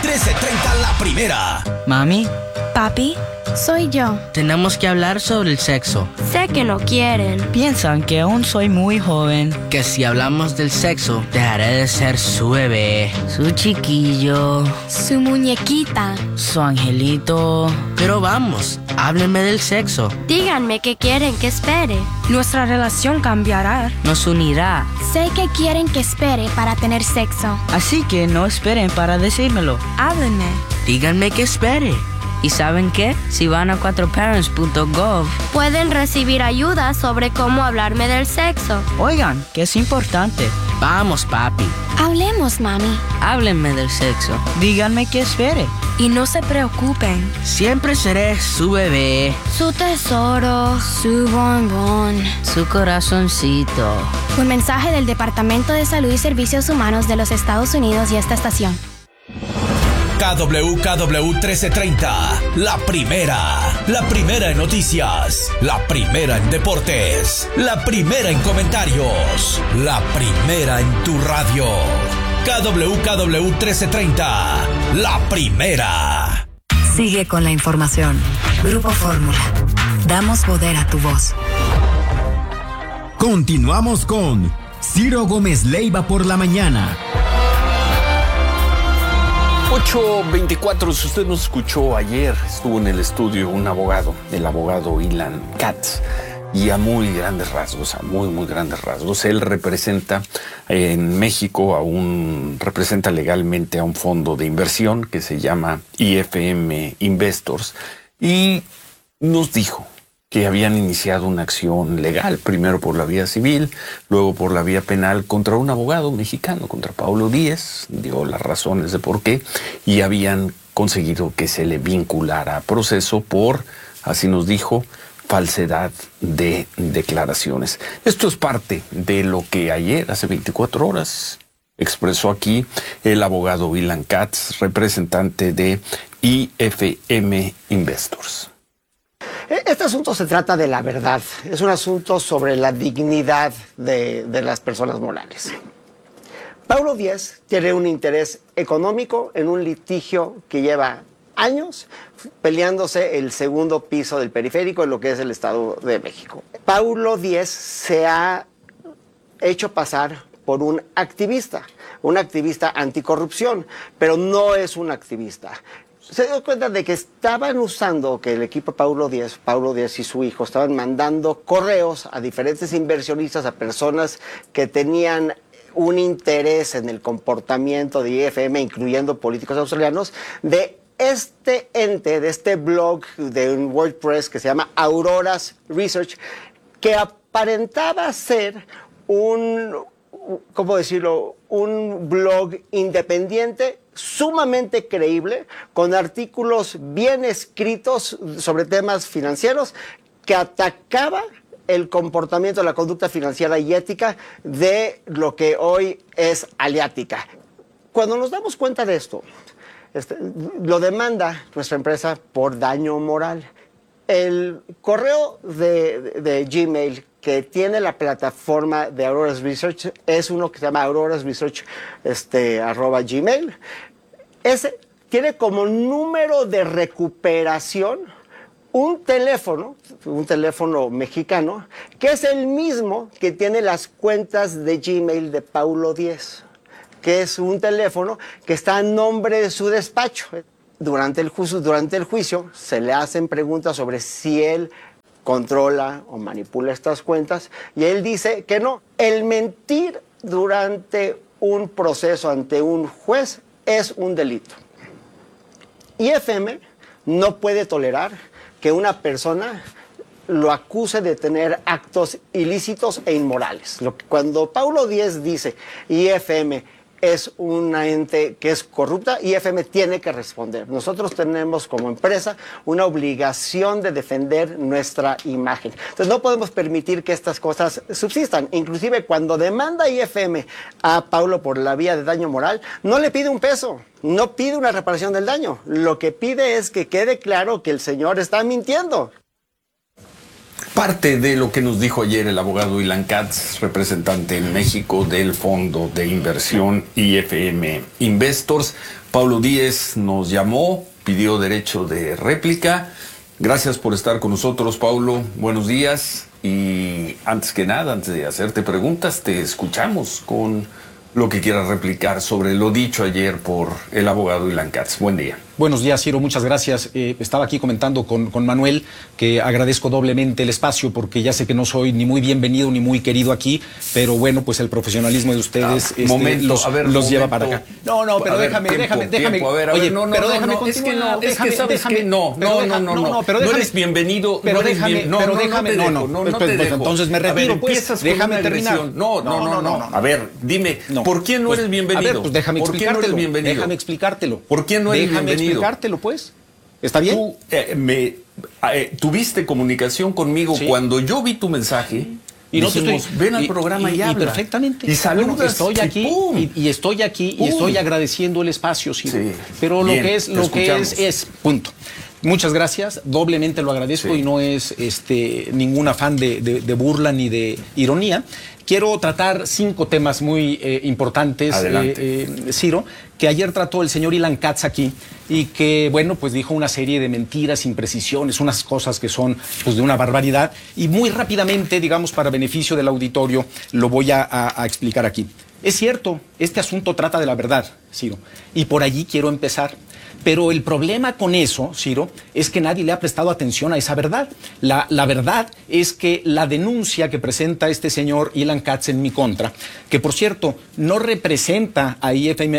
13:30 la primera. Mami, Papi, soy yo. tenemos que hablar sobre el sexo. Sé que no quieren. Piensan que aún soy muy joven. Que si hablamos del sexo, dejaré de ser su bebé, su chiquillo, Su muñequita. su angelito. Pero vamos, háblenme del sexo. Díganme qué quieren que espere. Nuestra relación cambiará. Nos unirá. Sé que quieren que espere para tener sexo. Así que no esperen para decírmelo. Háblenme. Díganme que espere. ¿Y saben qué? Si van a 4parents.gov, Pueden recibir ayuda sobre cómo hablarme del sexo. oigan, que es importante. Vamos, papi. Hablemos, mami. Háblenme del sexo. Díganme que espere. Y no se preocupen. Siempre seré su bebé, Su tesoro. Su bombón. su corazoncito. Un mensaje del Departamento de Salud y Servicios Humanos de los Estados Unidos y esta estación. KWKW 13:30, la primera en noticias, la primera en deportes, la primera en comentarios, la primera en tu radio. KWKW 13:30, la primera. Sigue con la información. Grupo Fórmula. Damos poder a tu voz. Continuamos con Ciro Gómez Leiva por la mañana. 8:24, si usted nos escuchó ayer, estuvo en el estudio un abogado, el abogado Ilan Katz, y a muy grandes rasgos, muy grandes rasgos. Él representa en México representa legalmente a un fondo de inversión que se llama IFM Investors, y nos dijo que habían iniciado una acción legal, primero por la vía civil, luego por la vía penal, contra un abogado mexicano, contra Paulo Díez, dio las razones de por qué, y habían conseguido que se le vinculara a proceso por, así nos dijo, falsedad de declaraciones. Esto es parte de lo que ayer, hace 24 horas, expresó aquí el abogado Ilan Katz, representante de IFM Investors. Este asunto se trata de la verdad, es un asunto sobre la dignidad de las personas morales. Paulo Díez tiene un interés económico en un litigio que lleva años peleándose el segundo piso del periférico en lo que es el Estado de México. Paulo Díez se ha hecho pasar por un activista anticorrupción, pero no es un activista. Se dio cuenta de que estaban usando, que el equipo Paulo Díez y su hijo estaban mandando correos a diferentes inversionistas, a personas que tenían un interés en el comportamiento de IFM, incluyendo políticos australianos, de este ente, de este blog de un WordPress que se llama Auroras Research, que aparentaba ser un blog independiente, sumamente creíble, con artículos bien escritos sobre temas financieros, que atacaba el comportamiento, la conducta financiera y ética de lo que hoy es Aliática. Cuando nos damos cuenta de esto, lo demanda nuestra empresa por daño moral. El correo de Gmail que tiene la plataforma de Auroras Research es uno que se llama aurorasresearch @gmail. Ese tiene como número de recuperación un teléfono mexicano, que es el mismo que tiene las cuentas de Gmail de Paulo Díez, que es un teléfono que está a nombre de su despacho. Durante el juicio se le hacen preguntas sobre si él controla o manipula estas cuentas, y él dice que no. El mentir durante un proceso ante un juez es un delito. IFM no puede tolerar que una persona lo acuse de tener actos ilícitos e inmorales. Cuando Paulo Díez dice IFM es una ente que es corrupta, IFM tiene que responder. Nosotros tenemos como empresa una obligación de defender nuestra imagen. Entonces no podemos permitir que estas cosas subsistan. Inclusive cuando demanda IFM a Paulo por la vía de daño moral, no le pide un peso, no pide una reparación del daño. Lo que pide es que quede claro que el señor está mintiendo. parte de lo que nos dijo ayer el abogado Ilan Katz, representante en México del Fondo de Inversión IFM Investors. Paulo Díez nos llamó, pidió derecho de réplica. Gracias por estar con nosotros, Paulo. Buenos días. Y antes que nada, antes de hacerte preguntas, te escuchamos con lo que quieras replicar sobre lo dicho ayer por el abogado Ilan Katz. Buen día. Buenos días, Ciro, muchas gracias. Estaba aquí comentando con Manuel que agradezco doblemente el espacio porque ya sé que no soy ni muy bienvenido ni muy querido aquí, pero bueno, pues el profesionalismo de ustedes los lleva para acá. No, pero déjame. Oye, pero déjame continuar. No eres bienvenido. Pero déjame, entonces me retiro, pues. Déjame terminar. No. A ver, dime, ¿por qué no eres bienvenido? A ver, pues déjame explicártelo. ¿Por qué no eres bienvenido? Explicártelo, pues. ¿Está bien? Tú tuviste comunicación conmigo cuando yo vi tu mensaje. Y dijimos, ven al programa y habla. Perfectamente. Y saludas. Estoy aquí y estoy agradeciendo el espacio, sí. Pero bien, lo que es punto. Muchas gracias, doblemente lo agradezco y no es ningún afán de burla ni de ironía. Quiero tratar 5 temas muy importantes, Ciro, que ayer trató el señor Ilan Katz aquí y que, bueno, pues dijo una serie de mentiras, imprecisiones, unas cosas que son pues de una barbaridad y muy rápidamente, digamos, para beneficio del auditorio, lo voy a explicar aquí. Es cierto, este asunto trata de la verdad, Ciro, y por allí quiero empezar. Pero el problema con eso, Ciro, es que nadie le ha prestado atención a esa verdad. La verdad es que la denuncia que presenta este señor Ilan Katz en mi contra, que por cierto no representa a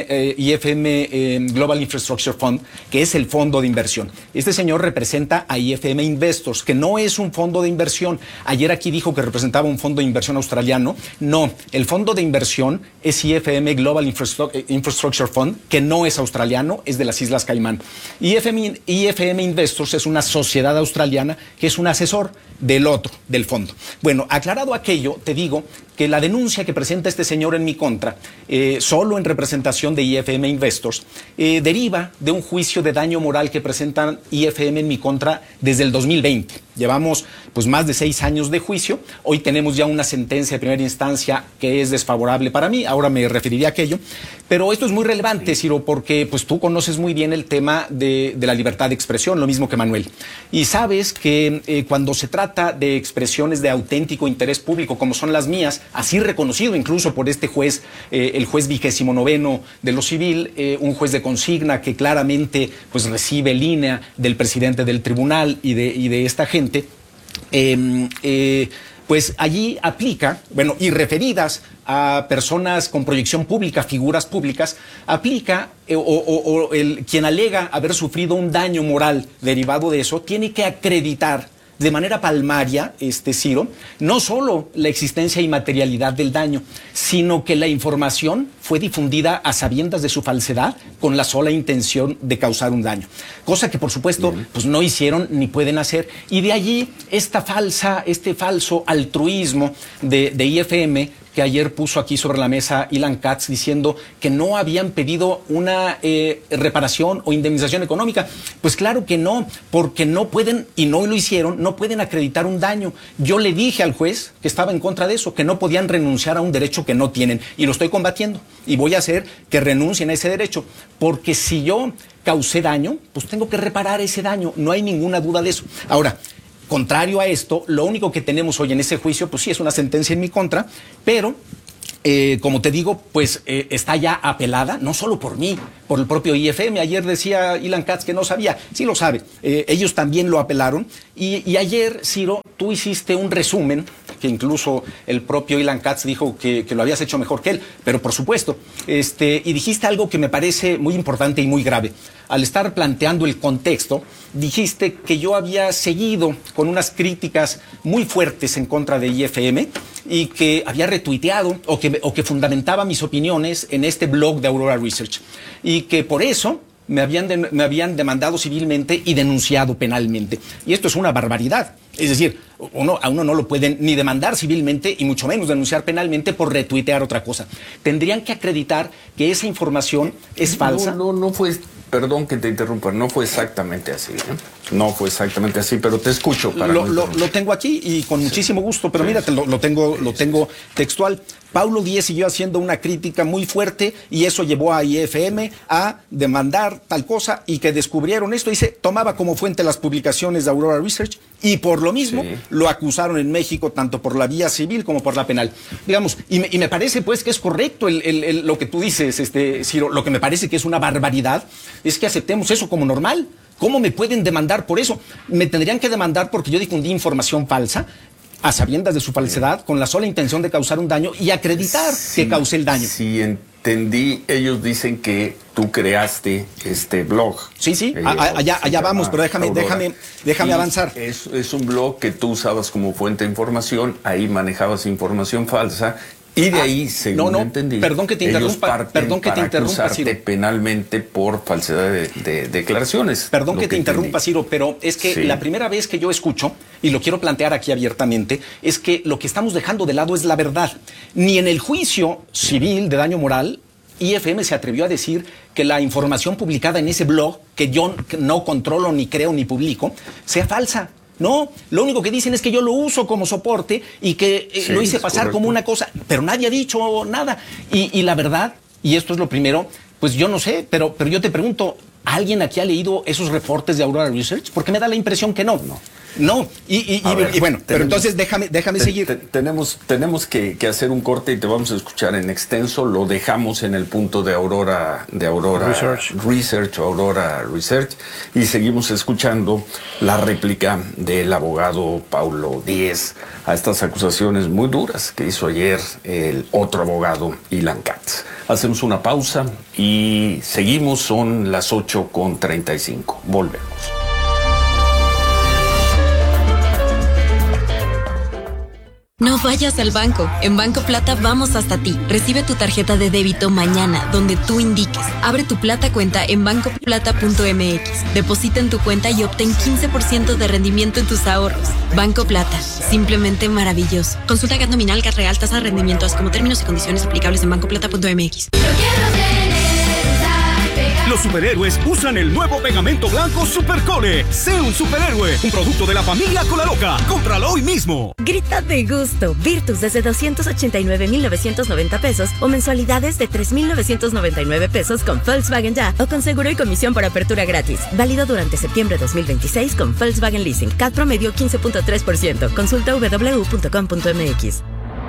IFM Global Infrastructure Fund, que es el fondo de inversión. Este señor representa a IFM Investors, que no es un fondo de inversión. Ayer aquí dijo que representaba un fondo de inversión australiano. No, el fondo de inversión es IFM Global Infrastructure Fund, que no es australiano, es de las Islas Caimán. IFM Investors es una sociedad australiana que es un asesor del fondo. Bueno, aclarado aquello, te digo que la denuncia que presenta este señor en mi contra, solo en representación de IFM Investors, deriva de un juicio de daño moral que presentan IFM en mi contra desde el 2020. Llevamos pues más de 6 años de juicio. Hoy tenemos ya una sentencia de primera instancia que es desfavorable para mí. Ahora me referiré a aquello. Pero esto es muy relevante, Ciro, porque pues tú conoces muy bien el tema de la libertad de expresión, lo mismo que Manuel. Y sabes que cuando se trata de expresiones de auténtico interés público, como son las mías, así reconocido incluso por este juez, el juez 29º de lo civil, un juez de consigna que claramente pues recibe línea del presidente del tribunal y de esta gente, pues allí aplica, bueno, y referidas a personas con proyección pública, figuras públicas, aplica quien alega haber sufrido un daño moral derivado de eso, tiene que acreditar de manera palmaria, Ciro, no solo la existencia y materialidad del daño, sino que la información fue difundida a sabiendas de su falsedad con la sola intención de causar un daño. Cosa que, por supuesto, pues no hicieron ni pueden hacer. Y de allí este falso altruismo de IFM, que ayer puso aquí sobre la mesa Ilan Katz diciendo que no habían pedido una reparación o indemnización económica. Pues claro que no, porque no pueden, y no lo hicieron, no pueden acreditar un daño. Yo le dije al juez que estaba en contra de eso, que no podían renunciar a un derecho que no tienen, y lo estoy combatiendo, y voy a hacer que renuncien a ese derecho, porque si yo causé daño, pues tengo que reparar ese daño, no hay ninguna duda de eso. Ahora, contrario a esto, lo único que tenemos hoy en ese juicio, pues sí, es una sentencia en mi contra, pero como te digo, pues está ya apelada, no solo por mí, por el propio IFM. Ayer decía Ilan Katz que no sabía, sí lo sabe, ellos también lo apelaron. Y ayer, Ciro, tú hiciste un resumen, que incluso el propio Ilan Katz dijo que lo habías hecho mejor que él, pero por supuesto, y dijiste algo que me parece muy importante y muy grave. Al estar planteando el contexto, dijiste que yo había seguido con unas críticas muy fuertes en contra de IFM y que había retuiteado o que fundamentaba mis opiniones en este blog de Aurora Research y que por eso me habían demandado civilmente y denunciado penalmente. Y esto es una barbaridad. Es decir, a uno no lo pueden ni demandar civilmente y mucho menos denunciar penalmente por retuitear otra cosa. Tendrían que acreditar que esa información es falsa. No fue, perdón que te interrumpa, no fue exactamente así, ¿eh? no fue exactamente así, pero te escucho. Lo tengo aquí y con muchísimo gusto, pero mira, lo tengo textual. Paulo Díez siguió haciendo una crítica muy fuerte y eso llevó a IFM a demandar tal cosa y que descubrieron esto. Dice, tomaba como fuente las publicaciones de Aurora Research y por lo mismo lo acusaron en México tanto por la vía civil como por la penal. Digamos, y me parece pues que es correcto lo que tú dices, Ciro. Lo que me parece que es una barbaridad es que aceptemos eso como normal. ¿Cómo me pueden demandar por eso? Me tendrían que demandar porque yo difundí información falsa, a sabiendas de su falsedad, con la sola intención de causar un daño y acreditar que causé el daño. Sí, entendí. Ellos dicen que tú creaste este blog. Sí, allá vamos, pero déjame avanzar. Es un blog que tú usabas como fuente de información, ahí manejabas información falsa. Y de ahí, según entendí, perdón que te interrumpa, Ciro, penalmente por falsedad de declaraciones. Perdón que te interrumpa, Ciro, pero es que la primera vez que yo escucho, y lo quiero plantear aquí abiertamente, es que lo que estamos dejando de lado es la verdad. Ni en el juicio civil de daño moral, IFM se atrevió a decir que la información publicada en ese blog, que yo no controlo, ni creo, ni publico, sea falsa. No, lo único que dicen es que yo lo uso como soporte y que lo hice pasar como una cosa, pero nadie ha dicho nada. Y la verdad, y esto es lo primero, pues yo no sé, pero yo te pregunto, ¿alguien aquí ha leído esos reportes de Aurora Research? Porque me da la impresión que no. No, y bueno, pero entonces déjame seguir. Tenemos que hacer un corte y te vamos a escuchar en extenso. Lo dejamos en el punto de Aurora Research y seguimos escuchando la réplica del abogado Paulo Díez a estas acusaciones muy duras que hizo ayer el otro abogado, Ilan Katz. Hacemos una pausa y seguimos, son las 8:35. Volvemos. No vayas al banco. En Banco Plata vamos hasta ti. Recibe tu tarjeta de débito mañana, donde tú indiques. Abre tu Plata cuenta en bancoplata.mx. Deposita en tu cuenta y obtén 15% de rendimiento en tus ahorros. Banco Plata. Simplemente maravilloso. Consulta GAT nominal, GAT real, tasa de rendimiento, así como términos y condiciones aplicables en bancoplata.mx. Los superhéroes usan el nuevo pegamento blanco Supercole. Sé un superhéroe, un producto de la familia Colaloca. Cómpralo hoy mismo. Grita de gusto. Virtus desde 289,990 pesos o mensualidades de 3,999 pesos con Volkswagen Ya o con seguro y comisión por apertura gratis. Válido durante septiembre 2026 con Volkswagen Leasing. CAT promedio 15.3%. Consulta www.com.mx.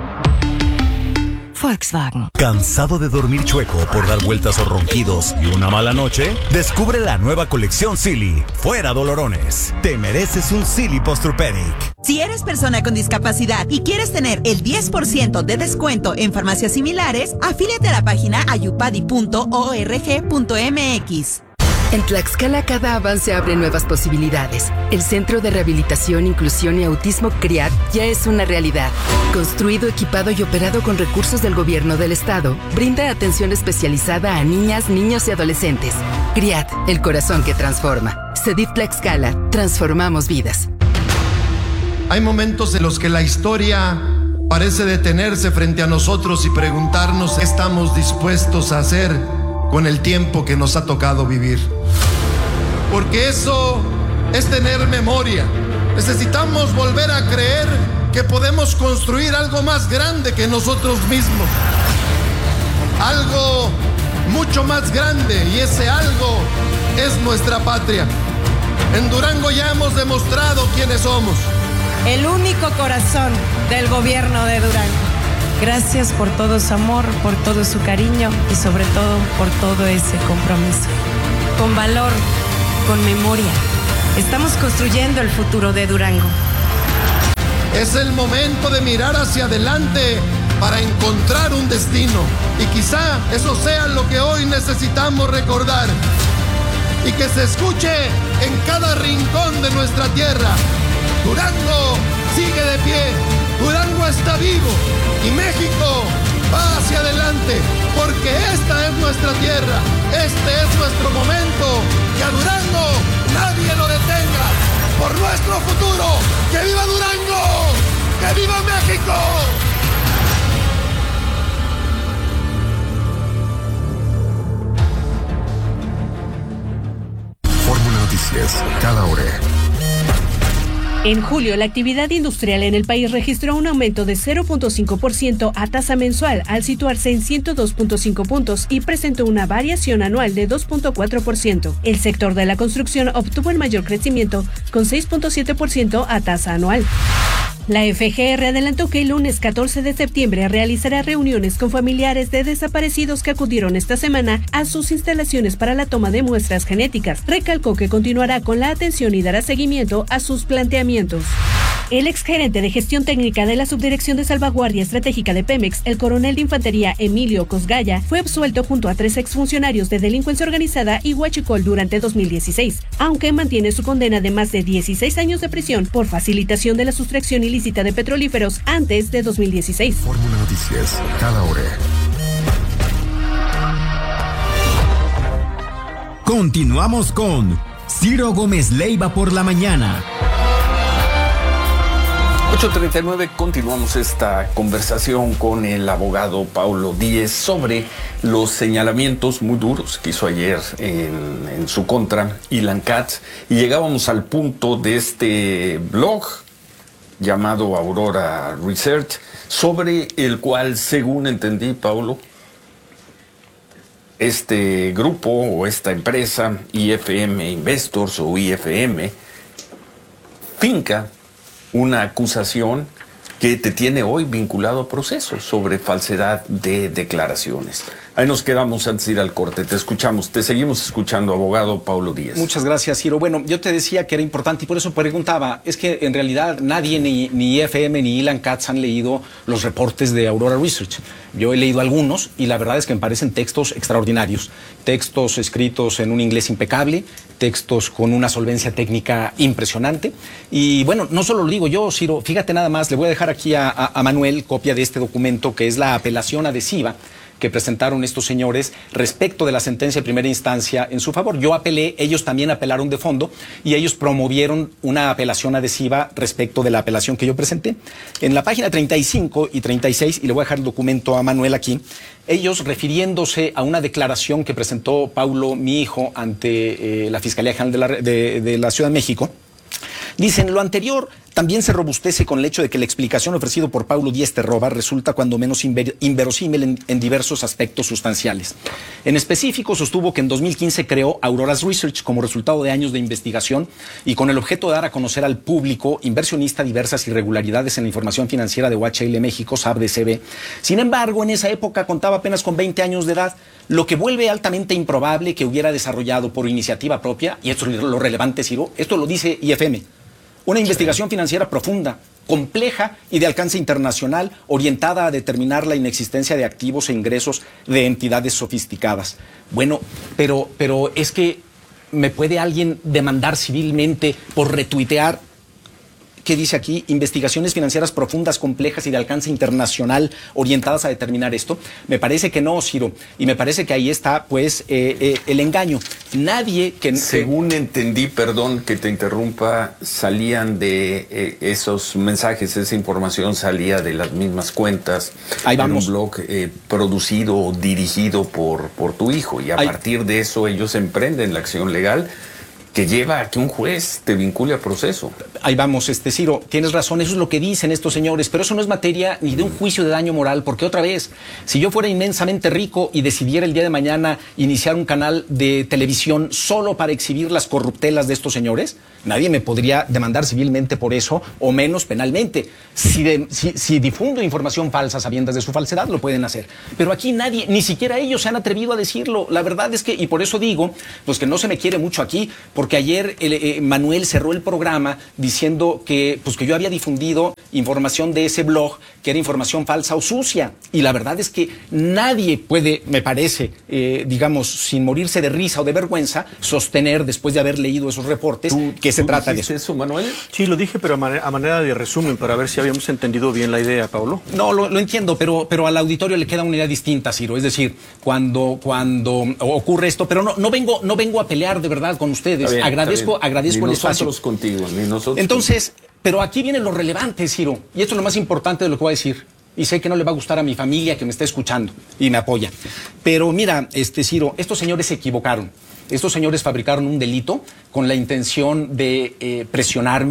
Volkswagen. ¿Cansado de dormir chueco por dar vueltas o ronquidos y una mala noche? Descubre la nueva colección Silly. Fuera dolorones. Te mereces un Silly Posturpedic. Si eres persona con discapacidad y quieres tener el 10% de descuento en farmacias similares, afíliate a la página ayupadi.org.mx. En Tlaxcala cada avance abre nuevas posibilidades. El Centro de Rehabilitación, Inclusión y Autismo CRIAT ya es una realidad. Construido, equipado y operado con recursos del gobierno del estado, brinda atención especializada a niñas, niños y adolescentes. CRIAT, el corazón que transforma. CEDIF Tlaxcala, transformamos vidas. Hay momentos en los que la historia parece detenerse frente a nosotros y preguntarnos qué estamos dispuestos a hacer con el tiempo que nos ha tocado vivir. Porque eso es tener memoria. Necesitamos volver a creer que podemos construir algo más grande que nosotros mismos. Algo mucho más grande, y ese algo es nuestra patria. En Durango ya hemos demostrado quiénes somos. El único corazón del gobierno de Durango. Gracias por todo su amor, por todo su cariño y sobre todo por todo ese compromiso. Con valor, con memoria, estamos construyendo el futuro de Durango. Es el momento de mirar hacia adelante para encontrar un destino. Y quizá eso sea lo que hoy necesitamos recordar. Y que se escuche en cada rincón de nuestra tierra. Durango sigue de pie. Durango está vivo. Y México va hacia adelante, porque esta es nuestra tierra, este es nuestro momento, y a Durango nadie lo detenga. Por nuestro futuro, ¡que viva Durango! ¡Que viva México! Fórmula Noticias, cada hora. En julio, la actividad industrial en el país registró un aumento de 0.5% a tasa mensual al situarse en 102.5 puntos y presentó una variación anual de 2.4%. El sector de la construcción obtuvo el mayor crecimiento con 6.7% a tasa anual. La FGR adelantó que el lunes 14 de septiembre realizará reuniones con familiares de desaparecidos que acudieron esta semana a sus instalaciones para la toma de muestras genéticas. Recalcó que continuará con la atención y dará seguimiento a sus planteamientos. El exgerente de gestión técnica de la Subdirección de Salvaguardia Estratégica de Pemex, el coronel de infantería Emilio Cosgaya, fue absuelto junto a 3 exfuncionarios de delincuencia organizada y huachicol durante 2016, aunque mantiene su condena de más de 16 años de prisión por facilitación de la sustracción ilícita de petrolíferos antes de 2016. Fórmula Noticias, cada hora. Continuamos con Ciro Gómez Leiva por la mañana. 8:39, continuamos esta conversación con el abogado Paulo Díez sobre los señalamientos muy duros que hizo ayer en su contra Ilan Katz, y llegábamos al punto de este blog llamado Aurora Research, sobre el cual, según entendí, Paulo, este grupo o esta empresa, IFM Investors o IFM, finca una acusación que te tiene hoy vinculado a procesos sobre falsedad de declaraciones. Ahí nos quedamos antes de ir al corte. Te escuchamos, te seguimos escuchando, abogado Paulo Díez. Muchas gracias, Ciro. Bueno, yo te decía que era importante y por eso preguntaba. Es que en realidad nadie, ni IFM ni Ilan Katz, han leído los reportes de Aurora Research. Yo he leído algunos y la verdad es que me parecen textos extraordinarios. Textos escritos en un inglés impecable, textos con una solvencia técnica impresionante. Y bueno, no solo lo digo yo, Ciro, fíjate nada más, le voy a dejar aquí a Manuel copia de este documento, que es la apelación adhesiva que presentaron estos señores respecto de la sentencia de primera instancia en su favor. Yo apelé, ellos también apelaron de fondo y ellos promovieron una apelación adhesiva respecto de la apelación que yo presenté. En la página 35 y 36, y le voy a dejar el documento a Manuel aquí, ellos refiriéndose a una declaración que presentó Paulo, mi hijo, ante la Fiscalía General de la Ciudad de México, dicen: lo anterior también se robustece con el hecho de que la explicación ofrecida por Paulo Díez Terroba resulta cuando menos inverosímil en diversos aspectos sustanciales. En específico, sostuvo que en 2015 creó Aurora Research como resultado de años de investigación y con el objeto de dar a conocer al público inversionista diversas irregularidades en la información financiera de OHL México, SAB-DCB. Sin embargo, en esa época contaba apenas con 20 años de edad, lo que vuelve altamente improbable que hubiera desarrollado por iniciativa propia, y esto es lo relevante, Ciro, esto lo dice IFM, una investigación financiera profunda, compleja y de alcance internacional, orientada a determinar la inexistencia de activos e ingresos de entidades sofisticadas. Bueno, pero es que ¿me puede alguien demandar civilmente por retuitear? ¿Qué dice aquí? Investigaciones financieras profundas, complejas y de alcance internacional orientadas a determinar esto. Me parece que no, Ciro. Y me parece que ahí está, pues, el engaño. Nadie que... Según entendí, perdón que te interrumpa, salían de esos mensajes, esa información salía de las mismas cuentas. Ahí vamos. En un blog producido o dirigido por tu hijo. Y a partir de eso ellos emprenden la acción legal que lleva a que un juez te vincule al proceso. Ahí vamos, Ciro, tienes razón, eso es lo que dicen estos señores, pero eso no es materia ni de un juicio de daño moral, porque otra vez, si yo fuera inmensamente rico y decidiera el día de mañana iniciar un canal de televisión solo para exhibir las corruptelas de estos señores, nadie me podría demandar civilmente por eso, o menos penalmente. Si difundo información falsa sabiendas de su falsedad, lo pueden hacer. Pero aquí nadie, ni siquiera ellos se han atrevido a decirlo. La verdad es que, y por eso digo, pues que no se me quiere mucho aquí, porque ayer Manuel cerró el programa diciendo que yo había difundido información de ese blog que era información falsa o sucia. Y la verdad es que nadie puede, me parece, digamos, sin morirse de risa o de vergüenza, sostener, después de haber leído esos reportes, que se trata de eso. ¿Eso, Manuel? Sí, lo dije, pero a manera de resumen, para ver si habíamos entendido bien la idea, Paulo. No, lo entiendo, pero al auditorio le queda una idea distinta, Ciro. Es decir, cuando ocurre esto, pero no vengo a pelear de verdad con ustedes. Bien, agradezco el espacio. Nosotros contigo, ni nosotros. Entonces, pero aquí viene lo relevante, Ciro, y esto es lo más importante de lo que voy a decir. Y sé que no le va a gustar a mi familia que me está escuchando y me apoya. Pero mira, Ciro, estos señores se equivocaron. Estos señores fabricaron un delito con la intención de presionarme,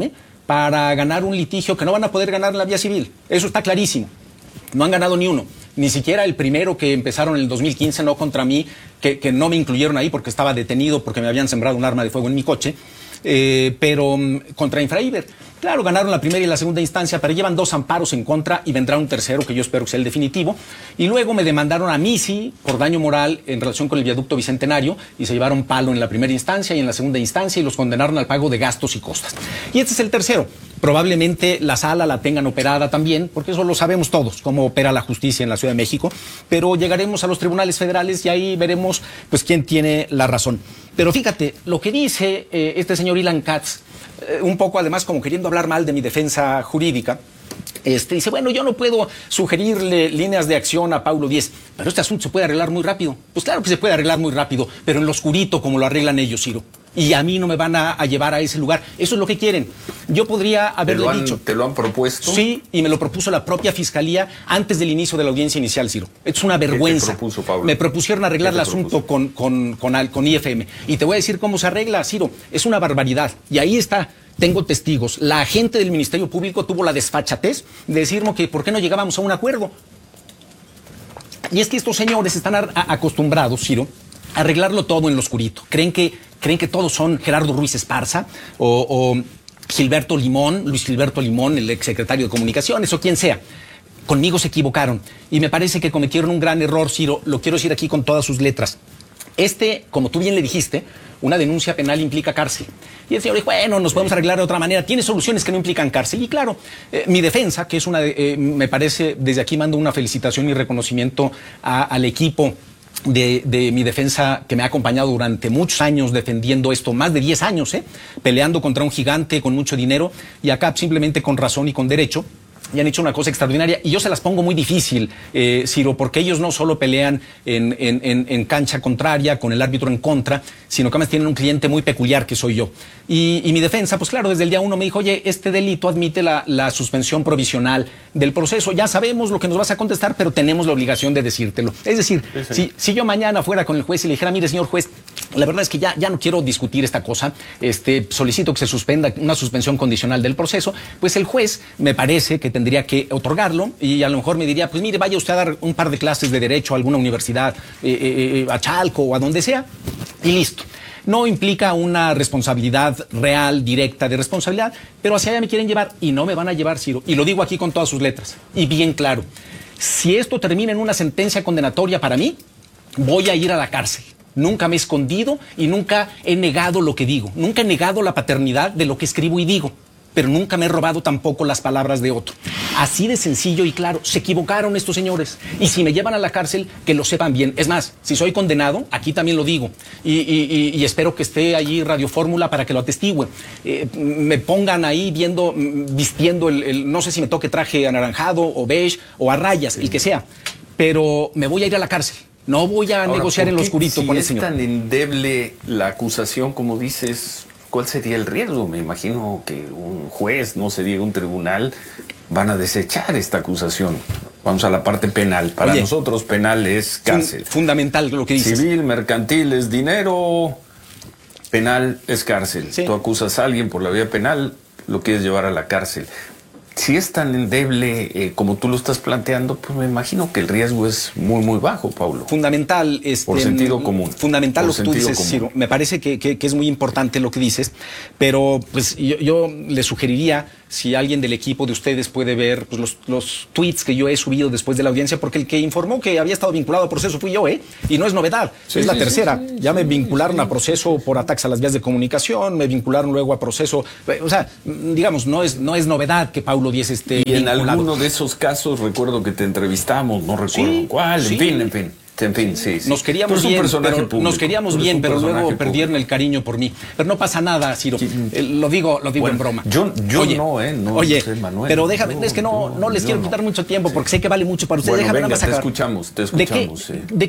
para ganar un litigio que no van a poder ganar en la vía civil. Eso está clarísimo. No han ganado ni uno. Ni siquiera el primero que empezaron en el 2015, no contra mí, que no me incluyeron ahí porque estaba detenido porque me habían sembrado un arma de fuego en mi coche, pero contra Infraiber. Claro, ganaron la primera y la segunda instancia, pero llevan 2 amparos en contra y vendrá un tercero que yo espero que sea el definitivo. Y luego me demandaron a mí, sí, por daño moral en relación con el viaducto Bicentenario y se llevaron palo en la primera instancia y en la segunda instancia y los condenaron al pago de gastos y costas. Y este es el tercero. Probablemente la sala la tengan operada también, porque eso lo sabemos todos, cómo opera la justicia en la Ciudad de México, pero llegaremos a los tribunales federales y ahí veremos pues quién tiene la razón. Pero fíjate, lo que dice este señor Ilan Katz, un poco además como queriendo hablar mal de mi defensa jurídica, dice, bueno, yo no puedo sugerirle líneas de acción a Paulo Díez, pero este asunto se puede arreglar muy rápido. Pues claro que se puede arreglar muy rápido, pero en lo oscurito como lo arreglan ellos, Ciro. Y a mí no me van a llevar a ese lugar. Eso es lo que quieren. Yo podría haberle dicho. ¿Te lo han propuesto? Sí, y me lo propuso la propia Fiscalía antes del inicio de la audiencia inicial, Ciro. Es una vergüenza. ¿Qué te propuso, Pablo? Me propusieron arreglar el asunto con IFM. Y te voy a decir cómo se arregla, Ciro. Es una barbaridad. Y ahí está. Tengo testigos. La agente del Ministerio Público tuvo la desfachatez de decirme que por qué no llegábamos a un acuerdo. Y es que estos señores están acostumbrados, Ciro, a arreglarlo todo en lo oscurito. Creen que todos son Gerardo Ruiz Esparza o Gilberto Limón, Luis Gilberto Limón, el exsecretario de Comunicaciones o quien sea. Conmigo se equivocaron y me parece que cometieron un gran error, Ciro. Lo quiero decir aquí con todas sus letras. Como tú bien le dijiste, una denuncia penal implica cárcel. Y el señor dijo, bueno, nos podemos arreglar de otra manera. Tiene soluciones que no implican cárcel. Y claro, mi defensa, que es me parece, desde aquí mando una felicitación y reconocimiento al equipo de mi defensa que me ha acompañado durante muchos años defendiendo esto, más de 10 años, peleando contra un gigante con mucho dinero y acá simplemente con razón y con derecho. Y han hecho una cosa extraordinaria y yo se las pongo muy difícil, Ciro, porque ellos no solo pelean en cancha contraria, con el árbitro en contra, sino que además tienen un cliente muy peculiar que soy yo. Y mi defensa, pues claro, desde el día 1 me dijo, oye, este delito admite la suspensión provisional del proceso. Ya sabemos lo que nos vas a contestar, pero tenemos la obligación de decírtelo. Es decir, si yo mañana fuera con el juez y le dijera, mire, señor juez, la verdad es que ya no quiero discutir esta cosa, solicito que se suspenda una suspensión condicional del proceso, pues el juez me parece que tendría que otorgarlo y a lo mejor me diría, pues mire, vaya usted a dar un par de clases de derecho a alguna universidad, a Chalco o a donde sea, y listo. No implica una responsabilidad real, directa de responsabilidad, pero hacia allá me quieren llevar y no me van a llevar, Ciro. Y lo digo aquí con todas sus letras y bien claro. Si esto termina en una sentencia condenatoria para mí, voy a ir a la cárcel. Nunca me he escondido y nunca he negado lo que digo. Nunca he negado la paternidad de lo que escribo y digo. Pero nunca me he robado tampoco las palabras de otro. Así de sencillo y claro, se equivocaron estos señores. Y si me llevan a la cárcel, que lo sepan bien. Es más, si soy condenado, aquí también lo digo. Y espero que esté allí Radio Fórmula para que lo atestigüe. Me pongan ahí vistiendo no sé si me toque traje anaranjado o beige o a rayas, el que sea. Pero me voy a ir a la cárcel. No voy a negociar en lo oscurito con el señor. Si es tan endeble la acusación como dices, ¿cuál sería el riesgo? Me imagino que un juez, no se diga un tribunal, van a desechar esta acusación. Vamos a la parte penal. Para nosotros penal es cárcel. Fundamental lo que dices. Civil, mercantil es dinero, penal es cárcel. Sí. Tú acusas a alguien por la vía penal, lo quieres llevar a la cárcel. Si es tan endeble como tú lo estás planteando, pues me imagino que el riesgo es muy, muy bajo, Paulo. Fundamental. Por sentido común. Fundamental lo que tú dices, Ciro. Me parece que es muy importante lo que dices, pero pues yo le sugeriría, si alguien del equipo de ustedes puede ver pues, los tweets que yo he subido después de la audiencia, porque el que informó que había estado vinculado a proceso fui yo, y no es novedad, es la tercera. Ya me vincularon a proceso por ataques a las vías de comunicación, me vincularon luego a proceso, o sea, digamos, no es novedad que Paulo Díez esté y en vinculado. Alguno de esos casos recuerdo que te entrevistamos, no recuerdo cuál, en fin, sí. Nos queríamos bien, pero luego perdieron el cariño por mí. Pero no pasa nada, Ciro. Lo digo en broma. Yo no sé, Manuel. Pero déjame, es que no les quiero quitar mucho tiempo porque sé que vale mucho para ustedes. Bueno, déjame nada más acabar. Te escuchamos. ¿De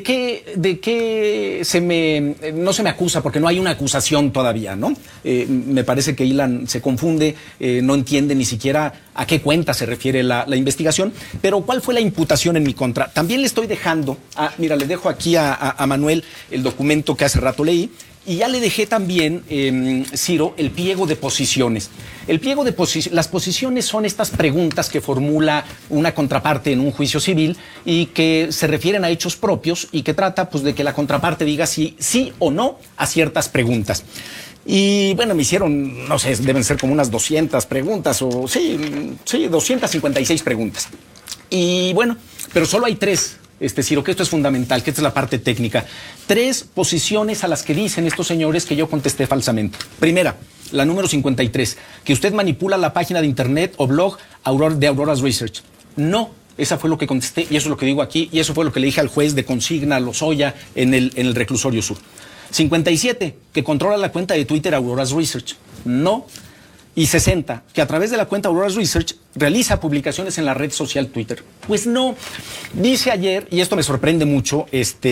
qué no se me acusa? Porque no hay una acusación todavía, ¿no? Me parece que Ilan se confunde, no entiende ni siquiera a qué cuenta se refiere la investigación. Pero ¿cuál fue la imputación en mi contra? También le estoy dejando, mira, le dejo aquí a Manuel el documento que hace rato leí, Y ya le dejé también, Ciro, el pliego de posiciones. El pliego de las posiciones son estas preguntas que formula una contraparte en un juicio civil y que se refieren a hechos propios y que trata pues de que la contraparte diga si sí o no a ciertas preguntas. Y bueno, me hicieron, no sé, deben ser como unas 200 preguntas o sí, 256 preguntas. Y bueno, pero solo hay 3. Ciro, que esto es fundamental, que esta es la parte técnica. 3 posiciones a las que dicen estos señores que yo contesté falsamente. Primera, la número 53, que usted manipula la página de internet o blog de Aurora's Research. No, esa fue lo que contesté y eso es lo que digo aquí y eso fue lo que le dije al juez de consigna Lozoya en el reclusorio sur. 57, que controla la cuenta de Twitter Aurora's Research. No. Y 60, que a través de la cuenta Aurora's Research realiza publicaciones en la red social Twitter. Pues no. Dice ayer, y esto me sorprende mucho,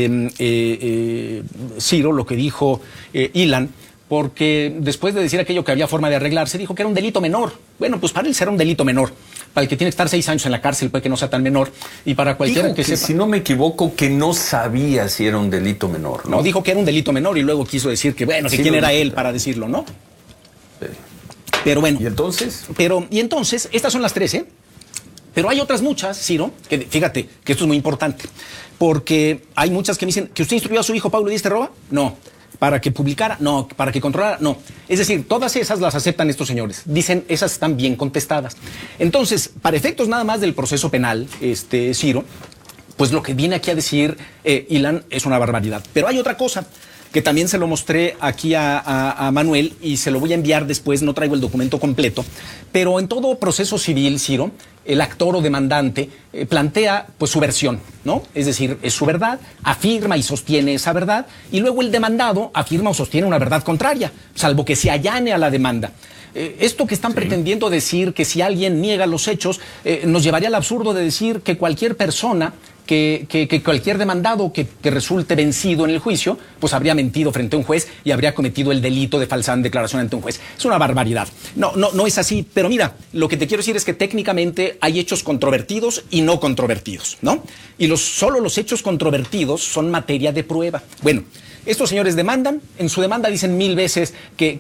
Ciro, lo que dijo Ilan, porque después de decir aquello que había forma de arreglarse, dijo que era un delito menor. Bueno, pues para él será un delito menor. Para el que tiene que estar 6 años en la cárcel puede que no sea tan menor. Y para cualquiera dijo que sepa... si no me equivoco, que no sabía si era un delito menor, ¿no? No, dijo que era un delito menor y luego quiso decir que, bueno, que quién era él para decirlo, ¿no? Pero bueno. ¿Y entonces? Y entonces, estas son las 3, ¿eh? Pero hay otras muchas, Ciro, que fíjate que esto es muy importante. Porque hay muchas que me dicen, ¿que usted instruyó a su hijo Paulo Díaz Terroba? No. ¿Para que publicara? No. ¿Para que controlara? No. Es decir, todas esas las aceptan estos señores. Dicen, esas están bien contestadas. Entonces, para efectos nada más del proceso penal, Ciro, pues lo que viene aquí a decir Ilan es una barbaridad. Pero hay otra cosa que también se lo mostré aquí a Manuel y se lo voy a enviar después, no traigo el documento completo, pero en todo proceso civil, Ciro, el actor o demandante plantea pues su versión, ¿no? Es decir, es su verdad, afirma y sostiene esa verdad, y luego el demandado afirma o sostiene una verdad contraria, salvo que se allane a la demanda. Esto que están pretendiendo decir que si alguien niega los hechos, nos llevaría al absurdo de decir que cualquier persona, que cualquier demandado que resulte vencido en el juicio, pues habría mentido frente a un juez y habría cometido el delito de falsa declaración ante un juez. Es una barbaridad. No es así. Pero mira, lo que te quiero decir es que técnicamente hay hechos controvertidos y no controvertidos, ¿no? Y solo los hechos controvertidos son materia de prueba. Bueno, estos señores demandan, en su demanda dicen 1000 veces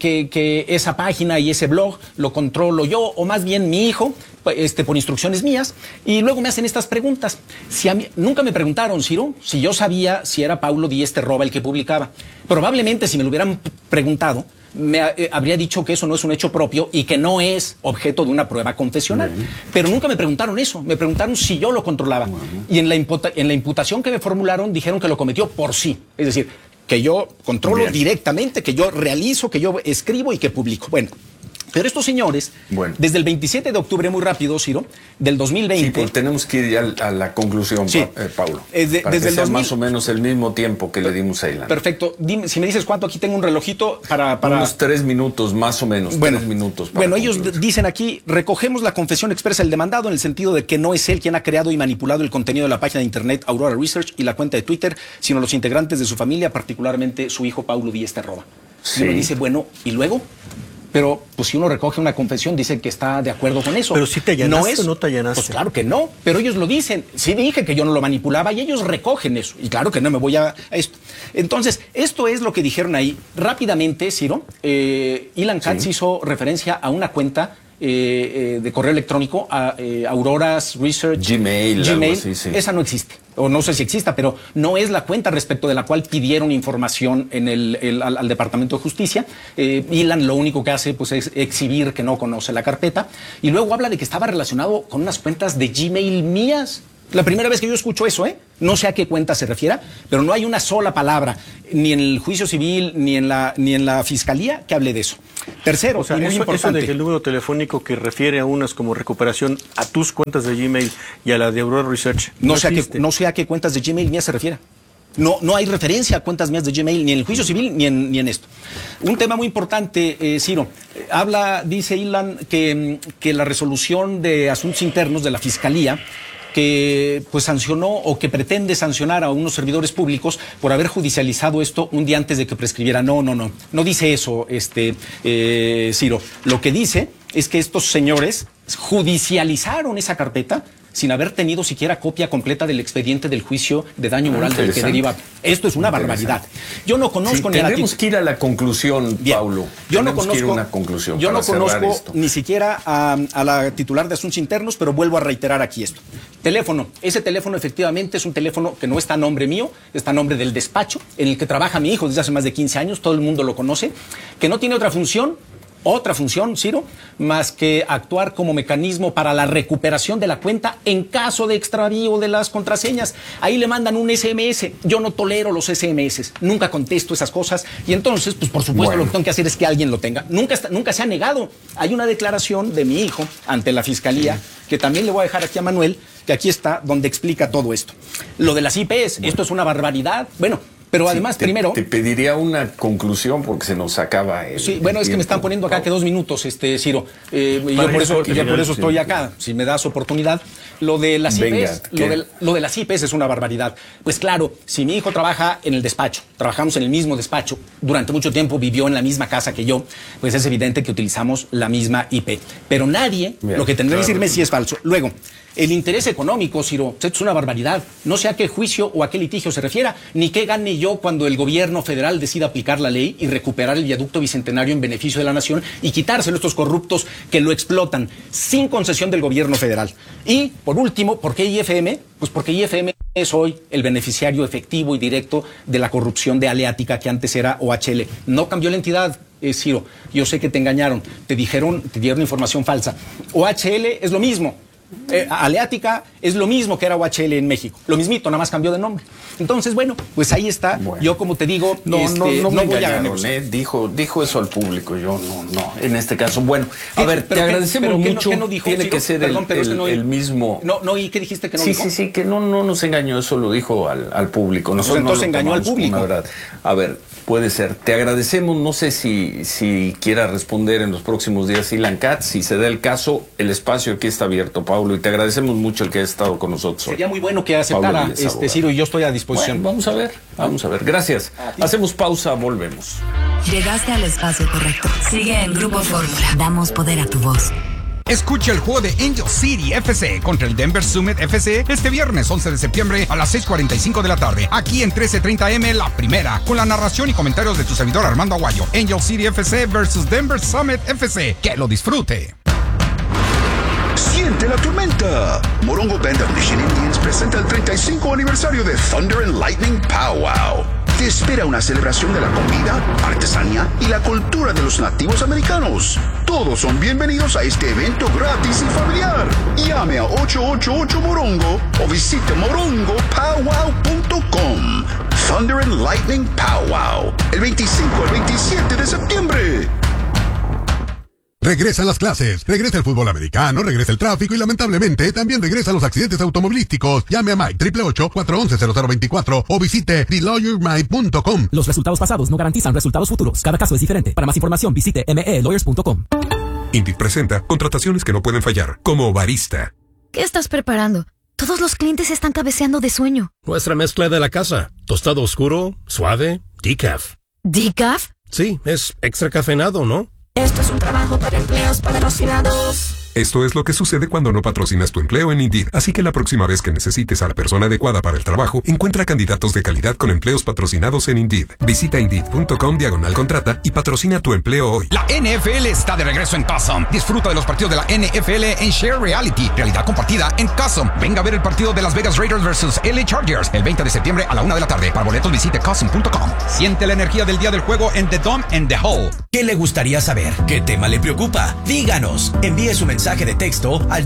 que esa página y ese blog lo controlo yo, o más bien mi hijo, por instrucciones mías, y luego me hacen estas preguntas. Nunca me preguntaron, Ciro, si yo sabía si era Paulo Díaz Terroba el que publicaba. Probablemente si me lo hubieran preguntado, me habría dicho que eso no es un hecho propio y que no es objeto de una prueba confesional. Pero nunca me preguntaron eso, me preguntaron si yo lo controlaba. Y en la imputación que me formularon dijeron que lo cometió por sí, es decir, que yo controlo directamente, que yo realizo, que yo escribo y que publico. Bueno, pero estos señores, desde el 27 de octubre, muy rápido, Ciro, del 2020... Sí, pues tenemos que ir ya a la conclusión, sí. Paulo. Para que sea más o menos el mismo tiempo que le dimos a Ilan. Perfecto. Dime, si me dices cuánto, aquí tengo un relojito para... Unos 3 minutos, más o menos, 3 minutos. Bueno, ellos dicen aquí, recogemos la confesión expresa del demandado en el sentido de que no es él quien ha creado y manipulado el contenido de la página de internet Aurora Research y la cuenta de Twitter, sino los integrantes de su familia, particularmente su hijo Paulo Díaz Terroba. Sí. Y uno dice, bueno, ¿y luego? Pero, pues si uno recoge una confesión, dice que está de acuerdo con eso. Pero si te allanaste o no te allanaste. Pues claro que no, pero ellos lo dicen. Sí dije que yo no lo manipulaba y ellos recogen eso. Y claro que no me voy a esto. Entonces, esto es lo que dijeron ahí. Rápidamente, Ciro, Ilan Katz hizo referencia a una cuenta de correo electrónico, a Aurora's Research. Gmail. Algo así, sí. Esa no existe. O no sé si exista, pero no es la cuenta respecto de la cual pidieron información en al Departamento de Justicia. Ilan lo único que hace pues, es exhibir que no conoce la carpeta. Y luego habla de que estaba relacionado con unas cuentas de Gmail mías. La primera vez que yo escucho eso, no sé a qué cuenta se refiera, pero no hay una sola palabra, ni en el juicio civil, ni en la fiscalía, que hable de eso. Tercero, o sea, muy importante. Eso de que el número telefónico que refiere a unas como recuperación a tus cuentas de Gmail y a la de Aurora Research. No sé a qué cuentas de Gmail mías se refiera. No hay referencia a cuentas mías de Gmail, ni en el juicio civil, ni en esto. Un tema muy importante, Ciro. Dice Ilan que la resolución de asuntos internos de la Fiscalía que pues sancionó o que pretende sancionar a unos servidores públicos por haber judicializado esto un día antes de que prescribiera. No dice eso, Ciro. Lo que dice es que estos señores judicializaron esa carpeta sin haber tenido siquiera copia completa del expediente del juicio de daño moral del que deriva. Esto es una barbaridad. Yo no conozco ni tenemos que ir a la conclusión, Paulo. Yo no conozco una conclusión. Yo no conozco ni siquiera a la titular de Asuntos Internos, pero vuelvo a reiterar aquí esto. Teléfono. Ese teléfono efectivamente es un teléfono que no está a nombre mío, está a nombre del despacho en el que trabaja mi hijo desde hace más de 15 años, todo el mundo lo conoce, que no tiene otra función, Ciro, más que actuar como mecanismo para la recuperación de la cuenta en caso de extravío de las contraseñas. Ahí le mandan un SMS. Yo no tolero los SMS, nunca contesto esas cosas y entonces, pues por supuesto lo que tengo que hacer es que alguien lo tenga. Nunca se ha negado. Hay una declaración de mi hijo ante la Fiscalía que también le voy a dejar aquí a Manuel, que aquí está, donde explica todo esto. Lo de las IPs, esto es una barbaridad. Bueno, pero además, primero... Te pediría una conclusión porque se nos acaba el Sí, bueno, es que me están poniendo acá que 2 minutos, Ciro. Yo por eso estoy acá, si me das oportunidad. Lo de las IPs, lo de las IPs es una barbaridad. Pues claro, si mi hijo trabaja en el despacho, trabajamos en el mismo despacho, durante mucho tiempo vivió en la misma casa que yo, pues es evidente que utilizamos la misma IP. Pero nadie, lo que tendría que decirme si es falso. Luego, el interés económico, Ciro, es una barbaridad. No sé a qué juicio o a qué litigio se refiera, ni qué gane yo cuando el gobierno federal decida aplicar la ley y recuperar el viaducto bicentenario en beneficio de la nación y quitárselo a estos corruptos que lo explotan sin concesión del gobierno federal. Y, por último, ¿por qué IFM? Pues porque IFM es hoy el beneficiario efectivo y directo de la corrupción de Aleática, que antes era OHL. No cambió la entidad, Ciro. Yo sé que te engañaron, te dieron información falsa. OHL es lo mismo. Aleática es lo mismo que era OHL en México, lo mismito, nada más cambió de nombre. Entonces, bueno, pues ahí está. Yo, como te digo, no me voy a negociar. Dijo eso al público. Yo no, en este caso. Bueno, a ver, te agradecemos mucho. ¿Qué no dijo? Tiene que ser el mismo. No, ¿y qué dijiste que no dijo? Sí, que no nos engañó, eso lo dijo al público. Nosotros entonces engañó al público. Verdad. A ver, puede ser. Te agradecemos, no sé si quiera responder en los próximos días Ilan Katz. Si se da el caso, el espacio aquí está abierto, Paulo, y te agradecemos mucho el que hayas estado con nosotros. Sería muy bueno que aceptara, Ciro, y yo estoy a disposición. Bueno, vamos a ver. Gracias. Hacemos pausa, volvemos. Llegaste al espacio correcto. Sigue en Grupo Fórmula. Damos poder a tu voz. Escucha el juego de Angel City FC contra el Denver Summit FC este viernes 11 de septiembre a las 6:45 de la tarde. Aquí en 1330M, La Primera, con la narración y comentarios de tu servidor Armando Aguayo. Angel City FC versus Denver Summit FC. Que lo disfrute. Siente la tormenta. Morongo Band of Mission Indians presenta el 35 aniversario de Thunder and Lightning Powwow. Te espera una celebración de la comida, artesanía y la cultura de los nativos americanos. Todos son bienvenidos a este evento gratis y familiar. Llame a 888-MORONGO o visite morongopowwow.com. Thunder and Lightning Powwow, el 25 al 27 de septiembre. Regresan las clases, regresa el fútbol americano, regresa el tráfico y lamentablemente también regresan los accidentes automovilísticos. Llame a Mike 888-411-0024 o visite TheLawyerMike.com. Los resultados pasados no garantizan resultados futuros. Cada caso es diferente. Para más información visite melawyers.com. Indeed presenta contrataciones que no pueden fallar, como barista. ¿Qué estás preparando? Todos los clientes están cabeceando de sueño. Nuestra mezcla de la casa. Tostado oscuro, suave, decaf. ¿Decaf? Sí, es extra cafeinado, ¿no? Esto es un trabajo para empleos patrocinados. Esto es lo que sucede cuando no patrocinas tu empleo en Indeed. Así que la próxima vez que necesites a la persona adecuada para el trabajo, encuentra candidatos de calidad con empleos patrocinados en Indeed. Visita Indeed.com/contrata y patrocina tu empleo hoy. La NFL está de regreso en Custom. Disfruta de los partidos de la NFL en Share Reality, realidad compartida en Custom. Venga a ver el partido de Las Vegas Raiders versus LA Chargers el 20 de septiembre a la 1 de la tarde. Para boletos visite Custom.com. Siente la energía del día del juego en The Dome and the Hall. ¿Qué le gustaría saber? ¿Qué tema le preocupa? Díganos. Envíe su mensaje de texto al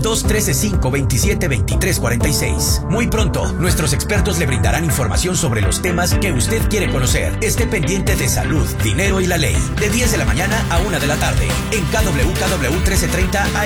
213-527-2346. Muy pronto, nuestros expertos le brindarán información sobre los temas que usted quiere conocer. Esté pendiente de salud, dinero y la ley. De 10 de la mañana a 1 de la tarde en KWKW 1330 AM.